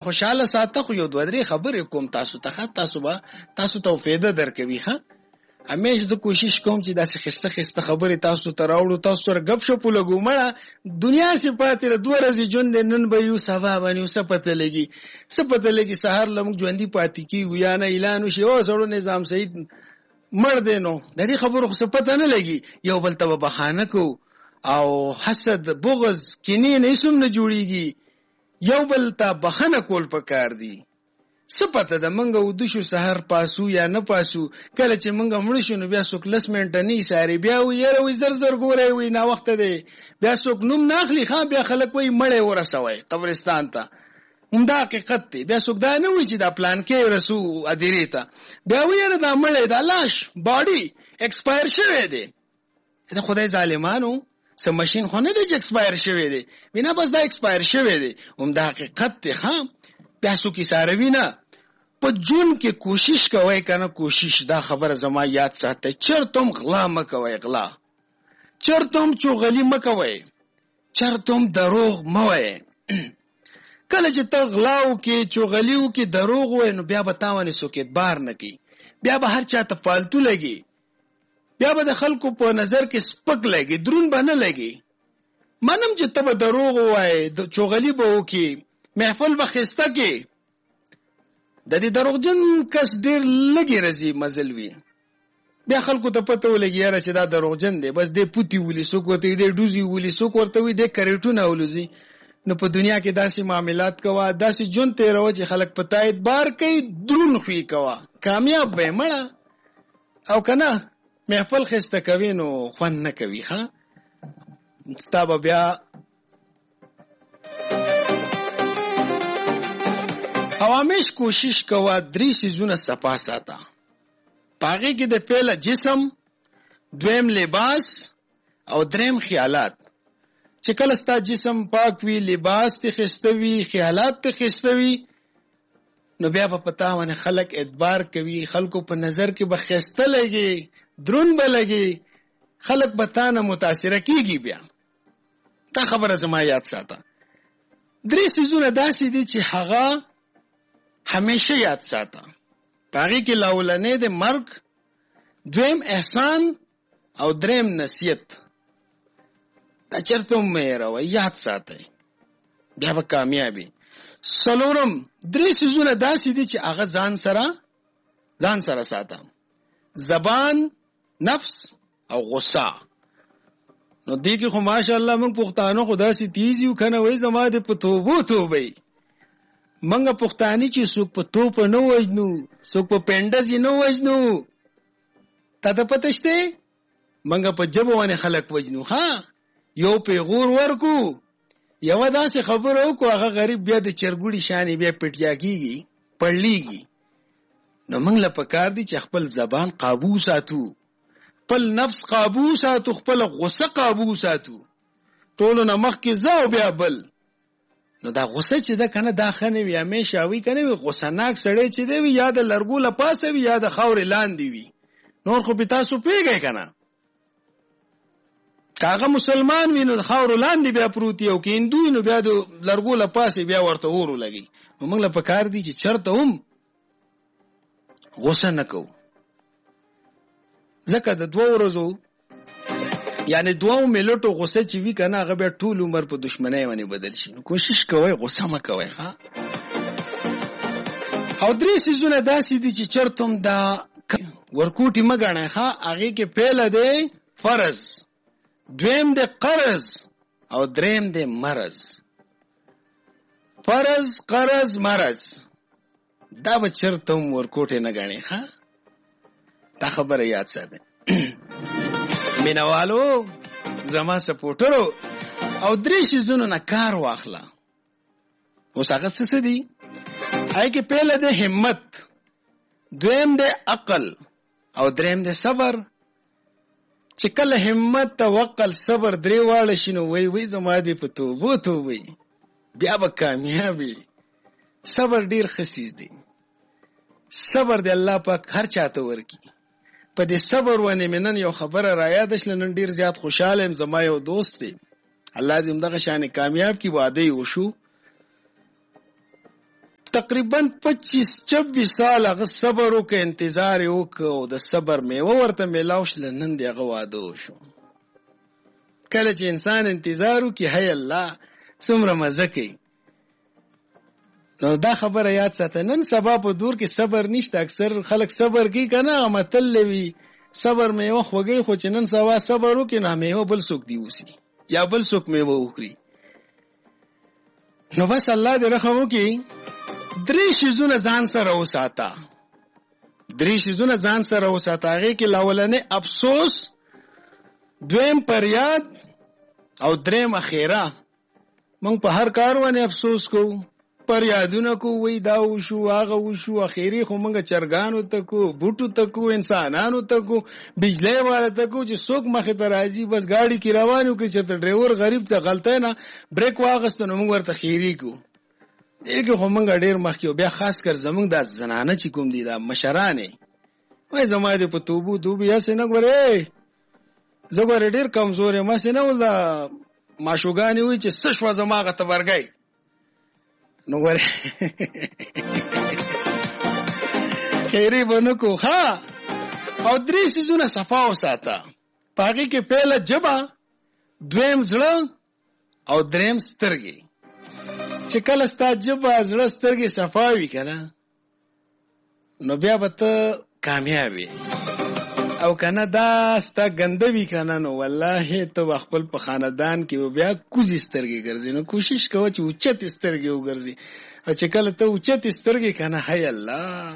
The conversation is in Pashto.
خوشاله ساته خو یو دوه درې خبرې کوم تاسو ته تاسو ته فایده درکوي. ها همیشه زه کوشش کوم چې داسې خسته خبرې تاسو ته راوړو، تاسو سره غب شپ لګو. مړه دنیا سي پاتې را 2 ورځې ژوند نن به یو سبا باندې څه پته لګي سحر لمږ ژوندۍ پاتې کیږو یا نه اعلان وشي او سړو نظام سعید مړ دی. نو د دې خبرو خو څه پته نه لګي، یو بل ته بهانه کو او حسد بغض کینې نه سم نه جوړیږي، یو بل ته بخنه کول پکار دی. سپته د منګه ودو شو سحر پاسو یا نه پاسو، کله چې منګه مړ شو نو بیا څوک لس منټه نه ساري، بیا ویره وي زر ګوري وي نا وخت دی، بیا څوک نوم ناخلی خان، بیا خلک وي مړې ورسوي قبرستان ته. همدا حقیقت دی. بیا څوک دا نه وي چې دا پلان کې رسو اديري ته، بیا ویره دا مړې دا لاش باډي ایکسپایر شوی دی. دا خدای ظالمانو سم ماشين خو نه دی چې ایکسپایر شوی دی، وینا بس دا ایکسپایر شوی دی. همدا حقیقت دی. ها بیا څوک ساروي نه په جون کې کوشش کوي کنه، کوشش دا خبره زما یاد ساته، چرتم غلا مکوي، غلا چرتم چغلی مکوي، چرتم دروغ موي. کله چې ته غلاو کې چغلیو کې دروغ وای نو بیا به تاونه څوک اعتبار نه کوي، بیا به هر چا ته فالتو لګي، بیا به د خلکو په نظر کې سپک لګي، درون به نه لګي. منم چې ته به دروغ وای د چغلی به وکي، محفل به خسته کې د دې دروغجن کس ډیر لګي رزي مزل وي، بیا خلکو ته پته ولګي یاره چې دا دروغجن دی، بس دې پوتي ولي څوک ورته دې ډوزي ولي څوک ورته وي دې کریټونه ولزي. نو په دنیا کې داسې معاملات کوا، داسې جون تیرو چې خلک پتا اعتبار کوي، درون خوې کوا، کامیاب به مړه او کنه محفل خسته کوي نو خوان نه کوي. ها ستاب بیا همیش کوشش کوا 3 سيزونه صفا ساته، پاغه کې د پهله جسم، دویم لباس او دریم خیالات. چې کله ستا جسم پاک وي، لباس ته خستوي، خیالات ته خستوي، نو بیا په پتا باندې خلک اعتبار کوي، خلکو په نظر کې به خسته لګي، درون به لګي، خلک به تانه متاثر کیږي. بیا دا خبره زما یاد ساته. 3 سيزونه داسې دي چې هغه همیشه یاد ساته. پاغي کې لاولنې د مرګ، دویم احسان او دریم نصیحت. دا چرته مې راو یاد ساته، بیا به کامیابی. سلورم 3 سيزونه داسې دي چې هغه ځان سره ساته، زبان، نفس او غصه. نو دې کې خو ماشاءالله موږ پښتانه خدا سي تیز یو کنه، وای زما دې په توبه منګه پښتاني چې څوک په توپ نه وژنو، څوک په پندز نه وژنو، تا ته پته شته منګه په جبو باندې خلک وژنو. ها یو په غور ورکو، یو داسې خبره وکړو، هغه غریب بیا د چرګوړي شانې بیا پټیا کیږي، پړلیږي. نو موږ له پکار دي چې خپل زبان قابو ساتو، خپل نفس قابو ساتو، خپل غصه قابو ساتو. ټولو نه مخکې زاو بیا بل. نو دا غصه چې ده کنه دا خنه وي، همیشه وي کنه وي غصه ناک سړی چې دی وي، یا د لرګو له پاسه وي یا د خاورې لاندې وي، نور خو به تاسو پیږئ کنه. کاغه مسلمان وي نو د خاورو لاندې بیا پروت یو، کې هندو نو بیا د لرګو له پاسه بیا ورته اورو لګي. نو موږ له پکار دي چې چرته هم غصه نه کوو، ځکه د 2 ورځو یعنی 2 ملټو غصه چې وی کنه هغه بیا ټول عمر په دشمنی باندې بدل شي. نو کوشش کوئ غصه مه کوئ. ها او 3 سيزونه داسې دي چې چرتم دا ورکوټي مګنه. ها هغه کې پهله دی فرض، دویم دی قرض او دریم دی مرض. فرض، قرض، مرض دا به چرتم ورکوټي نه غني. ها دا خبره یاد ساته. مینوالو زما سپورټرو او 3 سيزونه نه کار واخلا. اوس هغه څه دي؟ هغه کې پهله د همت، دویم د عقل او دریم د صبر. چې کله همت، توکل، صبر 3 واړه شنو وای زما دې په توبه بیا به کامیابی. صبر ډیر خسیز دی، صبر دی الله پاک هر چاته ورکی. په دې صبر ونه منن یو خبره را یاد شل، نن ډیر زیات خوشاله یم. زما یو دوست دی، الله دې دغه شان کامیاب کی، وعده یې وشو. تقریبا 25-26 سال هغه صبر وکړ، انتظار یې وکړ او د صبر میوه ورته میلاو شله. نن د هغه واده وشو. کله چې انسان انتظار وکړي، هی الله څومره مزه کوي. نو دا خبره یاد ساته، نن سبا په دور کې صبر نشته. اکثر خلک صبر کوي که نه، متل وي صبر میوه خوږی، خو چې نن سبا صبر وکړي نو میوه بل څوک دی وسي یا بل څوک میوه وخوري. نو بس الله دې رحم وکړي. 3 شیزونه ځان سره وساته، 3 شیزونه ځان سره وساته. هغې کې لاولنې افسوس، دویم پریاد او دریم اخیره. موږ په هر کار باندې افسوس کوو، پریادونه کو، وی دا وشو هغه وشو، اخیری خو موږ چرګانو ته کو، بوټو ته کو، انسانانو ته کو، بجلی والا ته کو، چې څوک مخې ته راځي بس ګاډي کې روانو کې چې ډرایور غریب ته غلطه نه بریک واغسته نو موږ ورته خیری کو. دغه خو موږ ډیر مخکې، بیا خاص کر زموږ د زنانه چې کوم دي دا مشرانې وای زما دې په توبو یا سينه ګورې زه ګورې ډیر کمزور یم، ما سينه ولا ماشوګانی وای چې سشوا زماغه ته ورګي. نو ګورې خیری بنکو ها. او 3 سيزونه صفا وساته. پاګه کې پهله جبا، دویم زړه او دریم سترګې. چې کله ستا جبا زړه سترګې صفا وي کنه نو بیا به ته کامیاب وي، او کنه دا ستا ګنده وي کنه نو والله ته خپل په خاندان کې بیا کوزي سترګې ګرځي. نو کوشش کوه چې اوچت سترګې وګرځي، او چې کله ته اوچت سترګې کنه هی الله